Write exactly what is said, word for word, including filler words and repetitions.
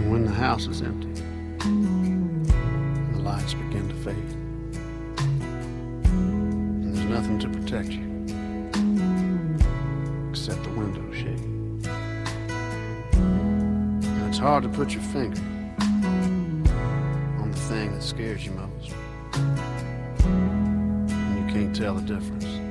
when the house is empty and the lights begin to fade and there's nothing to protect you except the window shade, and it's hard to put your finger on the thing that scares you most, and you can't tell the difference